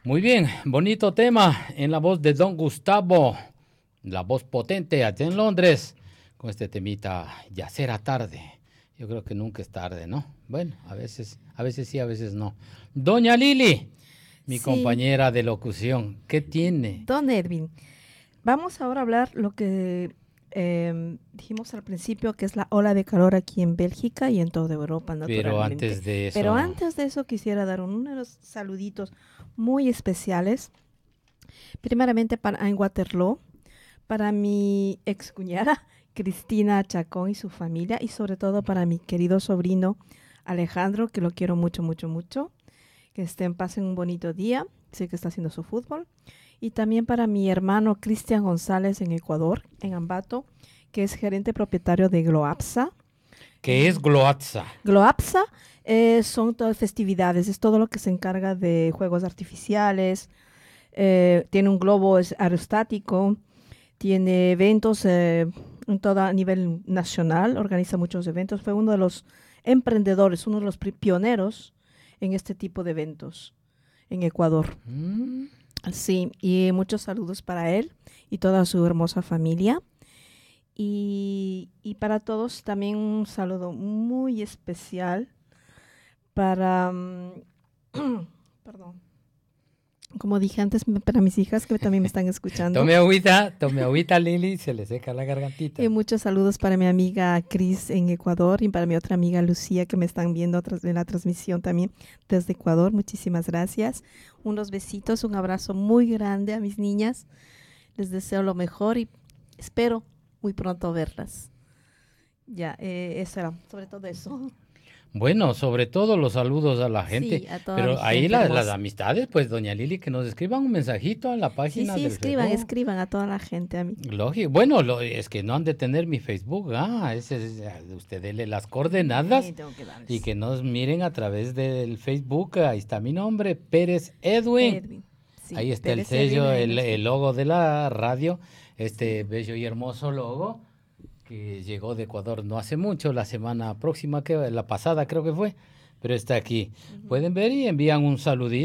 Muy bien, bonito tema en la voz de Don Gustavo, la voz potente allá en Londres, con este temita, ya será tarde. Yo creo que nunca es tarde, ¿no? Bueno, a veces sí, a veces no. Doña Lili, mi Sí, compañera de locución, ¿qué tiene? don Edwin, vamos ahora a hablar lo que dijimos al principio, que es la ola de calor aquí en Bélgica y en toda Europa, Pero naturalmente. antes de Pero eso, antes de eso quisiera dar unos saluditos muy especiales. Primeramente para en Waterloo, para mi excuñada Cristina Chacón y su familia, y sobre todo para mi querido sobrino Alejandro, que lo quiero mucho, mucho, mucho. Que estén, pasen un bonito día. Sé que está haciendo su fútbol. Y también para mi hermano Cristian González en Ecuador, en Ambato, que es gerente propietario de Gloapsa. ¿qué es Gloatza? Gloapsa son todas festividades, es todo lo que se encarga de juegos artificiales. Tiene un globo aerostático, tiene eventos en todo a nivel nacional, organiza muchos eventos. Fue uno de los emprendedores, uno de los pioneros en este tipo de eventos en Ecuador. Mm. Sí, y muchos saludos para él y toda su hermosa familia. Y para todos también un saludo muy especial para, perdón, como dije antes, para mis hijas que también me están escuchando. Tome agüita Lili, se le seca la gargantita. Y muchos saludos para mi amiga Cris en Ecuador y para mi otra amiga Lucía que me están viendo en la transmisión también desde Ecuador. Muchísimas gracias. Unos besitos, un abrazo muy grande a mis niñas. Les deseo lo mejor y espero muy pronto verlas. Ya, eso era, sobre todo eso. Bueno, sobre todo los saludos a la gente, Sí, a toda mi pero ahí gente las hermosa. amistades, pues doña Lili, que nos escriban un mensajito en la Sí, página sí, del escriban, Facebook. escriban a toda la gente, a mí. Lógico, bueno, es que no han de tener mi Facebook, usted dele las coordenadas Tengo que y darles. que nos miren a través del Facebook, ahí está mi nombre, Pérez Edwin, Edwin. Sí, ahí está el Pérez Edwin, sello, ahí lo el estoy. logo de la radio, Sí. este bello y hermoso logo que llegó de Ecuador no hace mucho, la semana próxima, que la pasada creo que fue, pero está aquí. Ujú. Pueden ver y envían un saludito.